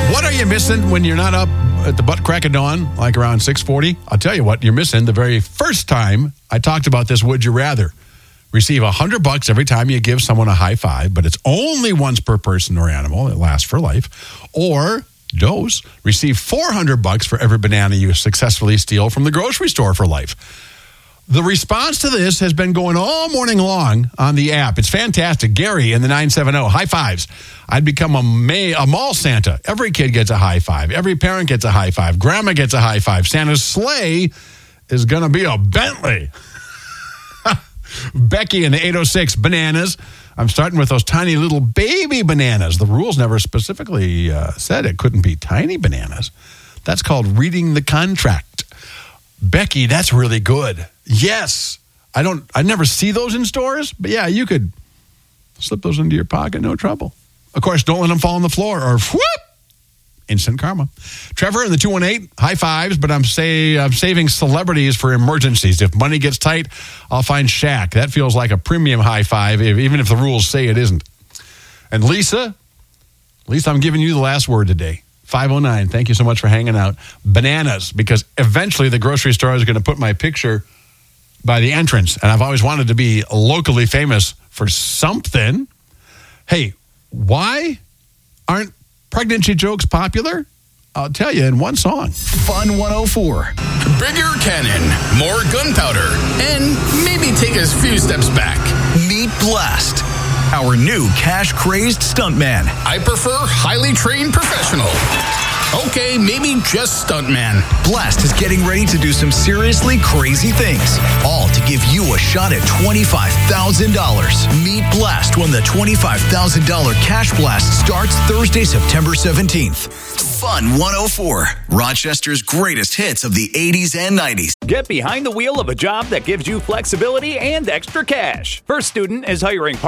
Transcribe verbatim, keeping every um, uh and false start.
What are you missing when you're not up at the butt crack of dawn, like around six forty? I'll tell you what you're missing. The very first time I talked about this, would you rather? Receive a hundred bucks every time you give someone a high five, but it's only once per person or animal. It lasts for life. Or dose, receive four hundred bucks for every banana you successfully steal from the grocery store for life. The response to this has been going all morning long on the app. It's fantastic. Gary in the nine seven zero, high fives. I'd become a, May, a mall Santa. Every kid gets a high five. Every parent gets a high five. Grandma gets a high five. Santa's sleigh is going to be a Bentley. Becky in the eight oh six, bananas. I'm starting with those tiny little baby bananas. The rules never specifically uh, said it couldn't be tiny bananas. That's called reading the contract. Becky, that's really good. Yes. I don't, I never see those in stores, but yeah, you could slip those into your pocket, no trouble. Of course, don't let them fall on the floor or whoop, instant karma. Trevor in the two one eight, high fives, but I'm say I'm saving celebrities for emergencies. If money gets tight, I'll find Shaq. That feels like a premium high five, if, even if the rules say it isn't. And Lisa, at least I'm giving you the last word today. five oh nine, thank you so much for hanging out. Bananas, because eventually the grocery store is going to put my picture by the entrance, and I've always wanted to be locally famous for something. Hey, why aren't pregnancy jokes popular? I'll tell you in one song. Fun one oh four. Bigger cannon, more gunpowder, and maybe take a few steps back. Meet Blast, our new cash-crazed stuntman. I prefer highly trained professional. Okay, maybe just stuntman. Blast is getting ready to do some seriously crazy things, all to give you a shot at twenty-five thousand dollars. Meet Blast when the twenty-five thousand dollars Cash Blast starts Thursday, September seventeenth. Fun one oh four, Rochester's greatest hits of the eighties and nineties. Get behind the wheel of a job that gives you flexibility and extra cash. First Student is hiring part